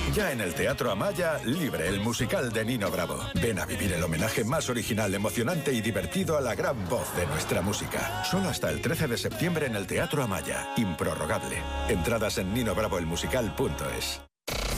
Ya en el Teatro Amaya, Libre, el musical de Nino Bravo. Ven a vivir el homenaje más original, emocionante y divertido a la gran voz de nuestra música. Solo hasta el 13 de septiembre en el Teatro Amaya. Improrrogable. Entradas en ninobravoelmusical.es.